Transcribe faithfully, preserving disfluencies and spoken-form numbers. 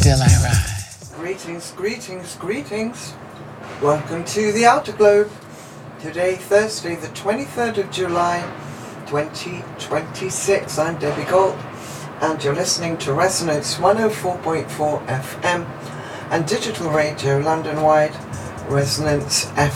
Still I rise. Greetings, greetings, greetings. Welcome to the Outer Globe. Today, Thursday, the twenty-third of July, twenty twenty-six. I'm Debbie Gold, and you're listening to Resonance one oh four point four F M and digital radio London-wide, resonance f